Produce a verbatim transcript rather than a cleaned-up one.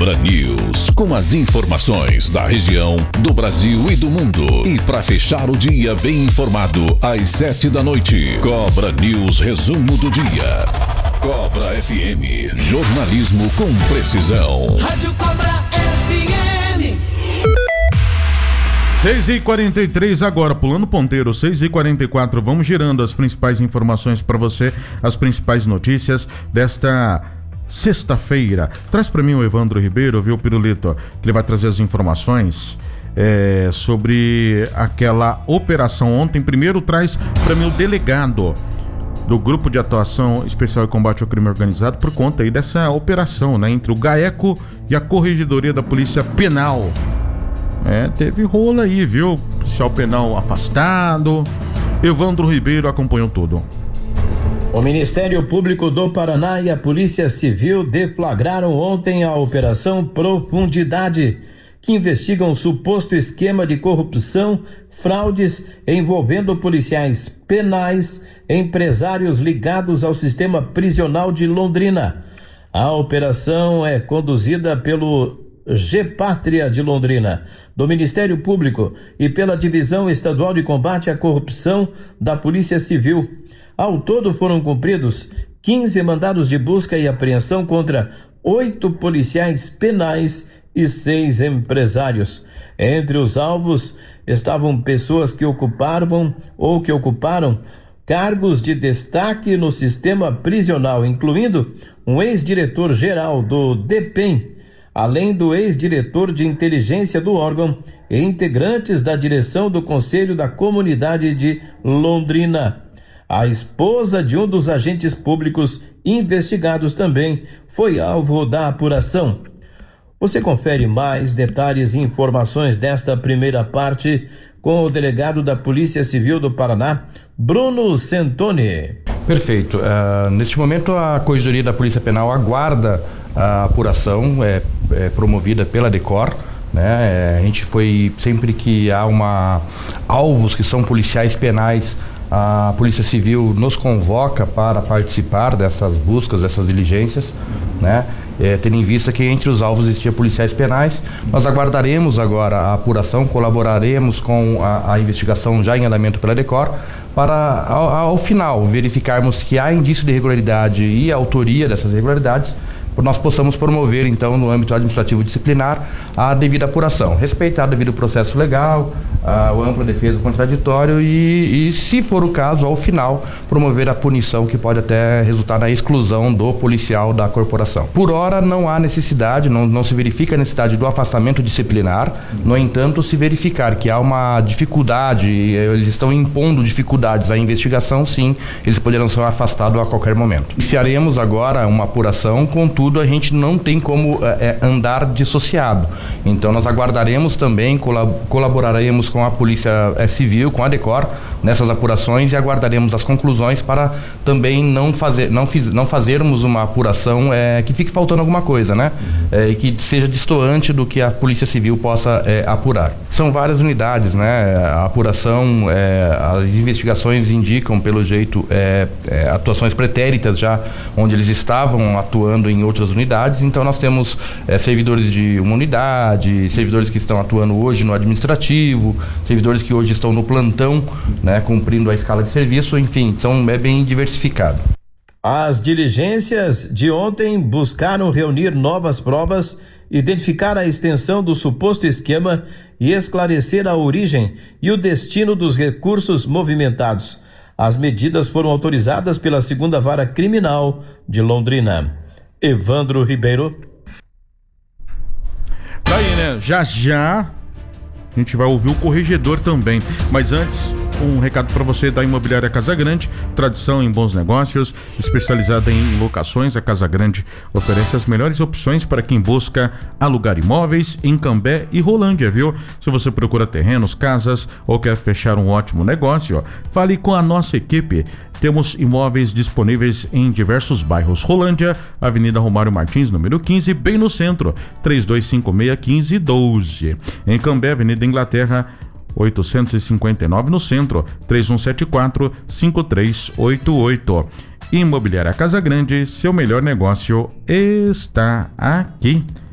Cobra News, com as informações da região, do Brasil e do mundo. E para fechar o dia bem informado, às sete da noite, Cobra News Resumo do Dia. Cobra F M, jornalismo com precisão. Rádio Cobra F M. seis e quarenta e três agora, pulando ponteiro, seis e quarenta e quatro, vamos girando as principais informações para você, as principais notícias desta sexta-feira. Traz para mim o Evandro Ribeiro, viu, Pirulito, que ele vai trazer as informações é, sobre aquela operação ontem. Primeiro traz para mim o delegado do Grupo de Atuação Especial e Combate ao Crime Organizado por conta aí dessa operação, né, entre o GAECO e a Corregedoria da Polícia Penal. É, teve rolo aí, viu? Policial penal afastado. Evandro Ribeiro acompanhou tudo. O Ministério Público do Paraná e a Polícia Civil deflagraram ontem a Operação Profundidade, que investiga um suposto esquema de corrupção, fraudes envolvendo policiais penais, empresários ligados ao sistema prisional de Londrina. A operação é conduzida pelo Gepátria de Londrina, do Ministério Público e pela Divisão Estadual de Combate à Corrupção da Polícia Civil. Ao todo foram cumpridos quinze mandados de busca e apreensão contra oito policiais penais e seis empresários. Entre os alvos estavam pessoas que ocupavam ou que ocuparam cargos de destaque no sistema prisional, incluindo um ex-diretor-geral do DEPEN, além do ex-diretor de inteligência do órgão e integrantes da direção do Conselho da Comunidade de Londrina. A esposa de um dos agentes públicos investigados também foi alvo da apuração. Você confere mais detalhes e informações desta primeira parte com o delegado da Polícia Civil do Paraná, Bruno Centoni. Perfeito. Uh, neste momento, a Corregedoria da Polícia Penal aguarda a apuração é, é, promovida pela DECOR. Né? É, a gente foi, sempre que há uma alvos que são policiais penais, a Polícia Civil nos convoca para participar dessas buscas, dessas diligências, né? É, tendo em vista que entre os alvos existiam policiais penais. Nós aguardaremos agora a apuração, colaboraremos com a, a investigação já em andamento pela DECOR, para ao, ao final verificarmos que há indício de irregularidade e autoria dessas irregularidades, nós possamos promover, então, no âmbito administrativo disciplinar, a devida apuração, respeitar o devido processo legal, a, a ampla defesa contraditório e, e, se for o caso, ao final, promover a punição que pode até resultar na exclusão do policial da corporação. Por hora, não há necessidade, não, não se verifica a necessidade do afastamento disciplinar. No entanto, se verificar que há uma dificuldade, eles estão impondo dificuldades à investigação, sim, eles poderão ser afastados a qualquer momento. Iniciaremos agora uma apuração, contudo, a gente não tem como é, andar dissociado. Então nós aguardaremos também, colab- colaboraremos com a Polícia é, Civil, com a DECOR, nessas apurações e aguardaremos as conclusões para também não, fazer, não, fiz, não fazermos uma apuração é, que fique faltando alguma coisa, né? É, e que seja destoante do que a Polícia Civil possa é, apurar. São várias unidades, né? A apuração, é, as investigações indicam, pelo jeito, é, é, atuações pretéritas já, onde eles estavam atuando em outras unidades. Então nós temos é, servidores de uma unidade, servidores que estão atuando hoje no administrativo, servidores que hoje estão no plantão, né, cumprindo a escala de serviço, enfim, são, é bem diversificado. As diligências de ontem buscaram reunir novas provas, identificar a extensão do suposto esquema e esclarecer a origem e o destino dos recursos movimentados. As medidas foram autorizadas pela segunda Vara Criminal de Londrina. Evandro Ribeiro. Tá aí, né? Já já a gente vai ouvir o corregedor também. Mas antes, um recado para você da Imobiliária Casa Grande, tradição em bons negócios, especializada em locações. A Casa Grande oferece as melhores opções para quem busca alugar imóveis em Cambé e Rolândia, viu? Se você procura terrenos, casas ou quer fechar um ótimo negócio, ó, fale com a nossa equipe. Temos imóveis disponíveis em diversos bairros. Rolândia, Avenida Romário Martins, número quinze, bem no centro, três dois cinco seis, um cinco um dois. Em Cambé, Avenida Inglaterra, oitocentos e cinquenta e nove, no centro, três um sete quatro, cinco três oito oito. Imobiliária Casa Grande, seu melhor negócio está aqui.